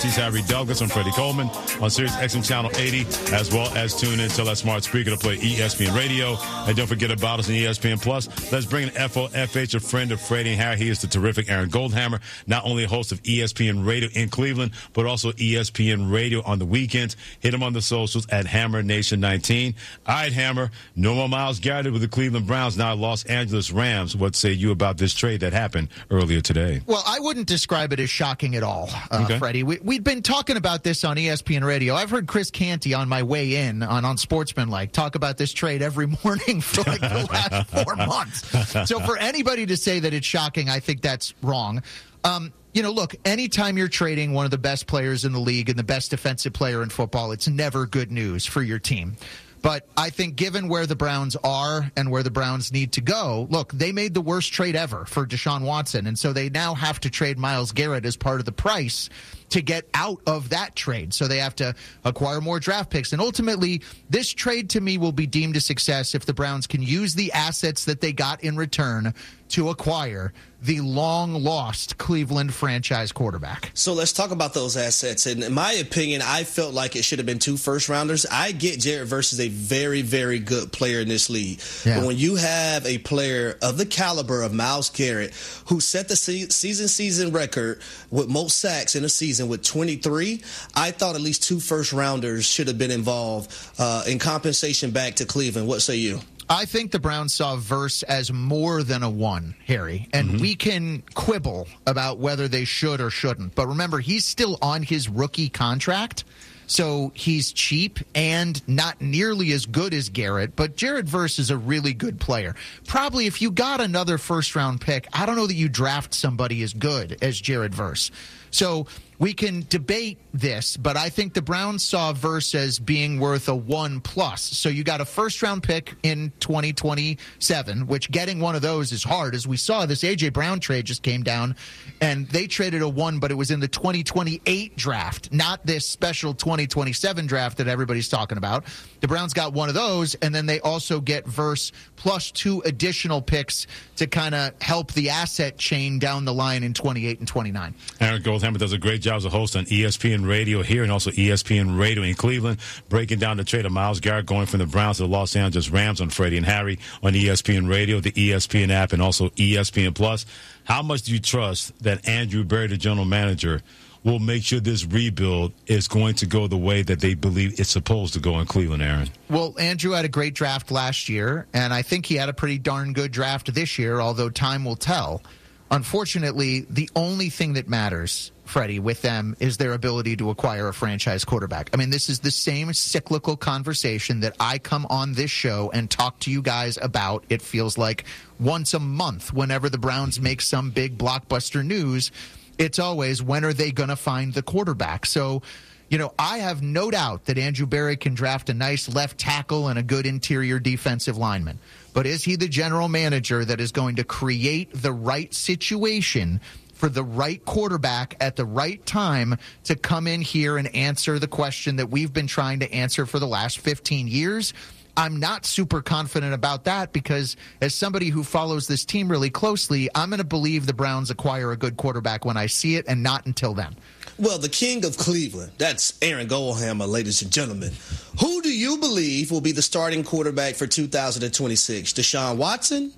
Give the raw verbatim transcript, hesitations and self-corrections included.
He's Harry Douglas. I'm Freddie Coleman on Sirius X M Channel eighty, as well as tune in to that smart speaker to play E S P N Radio. And don't forget about us on E S P N Plus. Let's bring in F O F H, a friend of Freddie and Harry. He is the terrific Aaron Goldhammer, not only a host of E S P N Radio in Cleveland, but also E S P N Radio on the weekends. Hit him on the socials at Hammer Nation nineteen. All right, Hammer, no more Myles Garrett with the Cleveland Browns, now Los Angeles Rams. What say you about this trade that happened earlier today? Well, I wouldn't describe it as shocking at all, uh, okay. Freddie. We, we've been talking about this on E S P N Radio. I've heard Chris Canty on my way in on, on Sportsmanlike talk about this trade every morning for like the last four months. So for anybody to say that it's shocking, I think that's wrong. Um, you know, look, anytime you're trading one of the best players in the league and the best defensive player in football, it's never good news for your team. But I think given where the Browns are and where the Browns need to go, look, they made the worst trade ever for Deshaun Watson, and so they now have to trade Myles Garrett as part of the price to get out of that trade. So they have to acquire more draft picks. And ultimately, this trade to me will be deemed a success if the Browns can use the assets that they got in return to acquire the long-lost Cleveland franchise quarterback. So let's talk about those assets. And in my opinion, I felt like it should have been two first-rounders. I get Jared Verse is a very, very good player in this league. Yeah. But when you have a player of the caliber of Myles Garrett, who set the season-season record with most sacks in a season with twenty-three, I thought at least two first-rounders should have been involved uh, in compensation back to Cleveland. What say you? I think the Browns saw Verse as more than a one, Harry, and mm-hmm. we can quibble about whether they should or shouldn't. But remember, he's still on his rookie contract, so he's cheap and not nearly as good as Garrett. But Jared Verse is a really good player. Probably if you got another first-round pick, I don't know that you draft somebody as good as Jared Verse. So we can debate this, but I think the Browns saw Verse as being worth a one plus. So you got a first-round pick in twenty twenty-seven, which getting one of those is hard. As we saw, this A J. Brown trade just came down, and they traded a one, but it was in the twenty twenty-eight draft, not this special twenty twenty-seven draft that everybody's talking about. The Browns got one of those, and then they also get Verse plus two additional picks to kind of help the asset chain down the line in twenty-eight and twenty-nine. Aaron Goldhammer does a great job as a host on E S P N Radio here and also E S P N Radio in Cleveland, breaking down the trade of Myles Garrett going from the Browns to the Los Angeles Rams on Freddie and Harry on E S P N Radio, the E S P N app, and also E S P N Plus. How much do you trust that Andrew Berry, the general manager, will make sure this rebuild is going to go the way that they believe it's supposed to go in Cleveland, Aaron? Well, Andrew had a great draft last year, and I think he had a pretty darn good draft this year, although time will tell. Unfortunately, the only thing that matters, Freddie, with them is their ability to acquire a franchise quarterback. I mean, this is the same cyclical conversation that I come on this show and talk to you guys about. It feels like once a month whenever the Browns make some big blockbuster news. It's always, when are they going to find the quarterback? So, you know, I have no doubt that Andrew Berry can draft a nice left tackle and a good interior defensive lineman. But is he the general manager that is going to create the right situation for the right quarterback at the right time to come in here and answer the question that we've been trying to answer for the last fifteen years? I'm not super confident about that because as somebody who follows this team really closely, I'm going to believe the Browns acquire a good quarterback when I see it and not until then. Well, the king of Cleveland, that's Aaron Goldhammer, ladies and gentlemen. Who do you believe will be the starting quarterback for two thousand twenty-six? Deshaun Watson